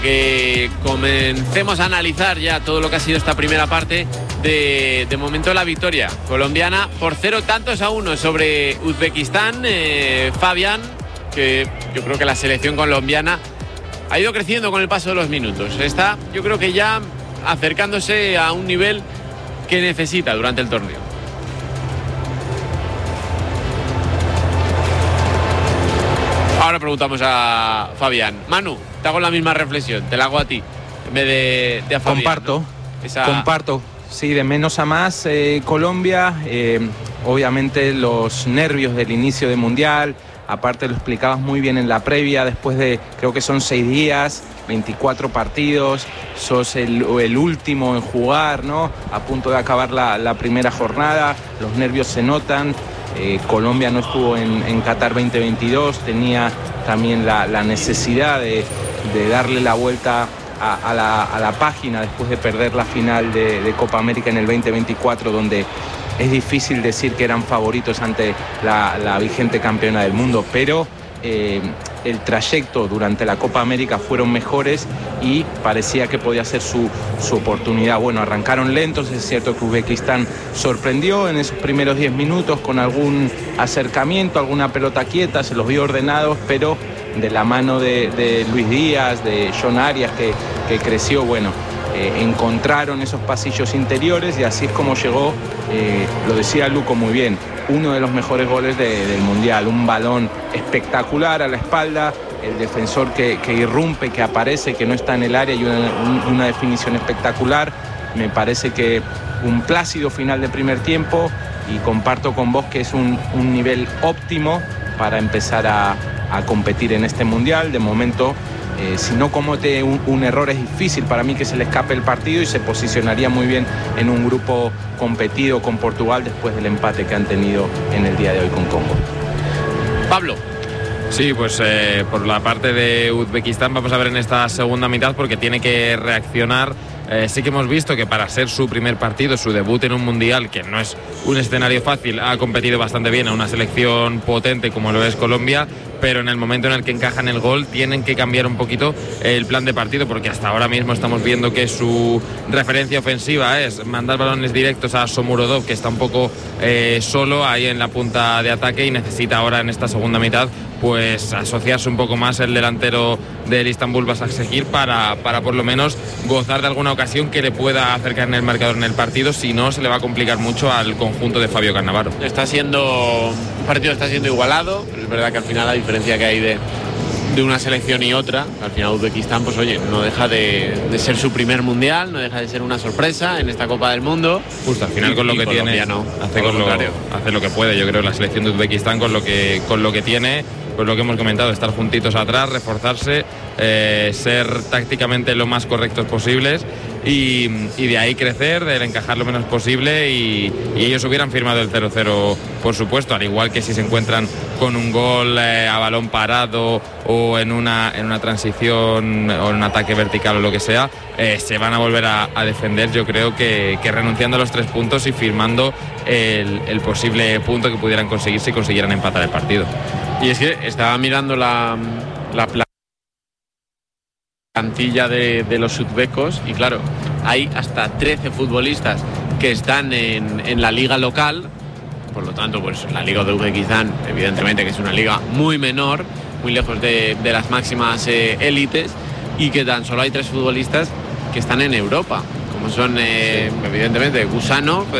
Que comencemos a analizar ya todo lo que ha sido esta primera parte. De momento la victoria colombiana por 0-1 sobre Uzbekistán. Fabián, que yo creo que la selección colombiana ha ido creciendo con el paso de los minutos. Está, yo creo que ya acercándose a un nivel que necesita durante el torneo. Ahora preguntamos a Fabián. Manu, te hago la misma reflexión, te la hago a ti en vez de a Fabián. Comparto, ¿no? comparto. Sí, de menos a más. Colombia, obviamente los nervios del inicio del Mundial, aparte lo explicabas muy bien en la previa, después de, creo que son 6 días, 24 partidos, sos el último en jugar, ¿no? A punto de acabar la primera jornada, los nervios se notan. Colombia no estuvo en Qatar 2022, tenía también la necesidad de darle la vuelta a la página después de perder la final de Copa América en el 2024, donde es difícil decir que eran favoritos ante la vigente campeona del mundo, pero el trayecto durante la Copa América fueron mejores y parecía que podía ser su oportunidad. Bueno, arrancaron lentos, es cierto que Uzbekistán sorprendió en esos primeros 10 minutos con algún acercamiento, alguna pelota quieta, se los vio ordenados, pero de la mano de Luis Díaz, de John Arias, que creció, bueno, encontraron esos pasillos interiores y así es como llegó, lo decía Luco muy bien, uno de los mejores goles del Mundial, un balón espectacular a la espalda, el defensor que irrumpe, que aparece, que no está en el área y una definición espectacular. Me parece que un plácido final de primer tiempo y comparto con vos que es un nivel óptimo para empezar a competir en este Mundial. De momento, si no comete un error, es difícil para mí que se le escape el partido y se posicionaría muy bien en un grupo competido con Portugal después del empate que han tenido en el día de hoy con Congo. Pablo. Sí, pues por la parte de Uzbekistán vamos a ver en esta segunda mitad porque tiene que reaccionar. Sí que hemos visto que para ser su primer partido, su debut en un mundial, que no es un escenario fácil, ha competido bastante bien a una selección potente como lo es Colombia, pero en el momento en el que encajan el gol tienen que cambiar un poquito el plan de partido, porque hasta ahora mismo estamos viendo que su referencia ofensiva es mandar balones directos a Shomurodov, que está un poco solo ahí en la punta de ataque y necesita ahora en esta segunda mitad pues asociarse un poco más el delantero del Istanbul Basaksehir para por lo menos gozar de alguna ocasión que le pueda acercar en el marcador en el partido, si no se le va a complicar mucho al conjunto de Fabio Cannavaro. Un partido está siendo igualado, pero es verdad que al final la diferencia que hay de una selección y otra, al final Uzbekistán pues oye, no deja de ser su primer mundial, no deja de ser una sorpresa en esta Copa del Mundo. Justo al final con lo que tiene no, hace lo que puede, yo creo, la selección de Uzbekistán con lo que tiene, pues lo que hemos comentado, estar juntitos atrás, reforzarse, ser tácticamente lo más correctos posibles y de ahí crecer, de encajar lo menos posible y ellos hubieran firmado el 0-0 por supuesto, al igual que si se encuentran con un gol a balón parado o en una transición o en un ataque vertical o lo que sea, se van a volver a defender, yo creo que renunciando a los 3 puntos y firmando el posible punto que pudieran conseguir si consiguieran empatar el partido. Y es que estaba mirando la plantilla de los uzbecos y claro, hay hasta 13 futbolistas que están en la liga local, por lo tanto pues la liga de Uzbekistán evidentemente que es una liga muy menor, muy lejos de las máximas élites, y que tan solo hay 3 futbolistas que están en Europa, como son evidentemente Gusanov,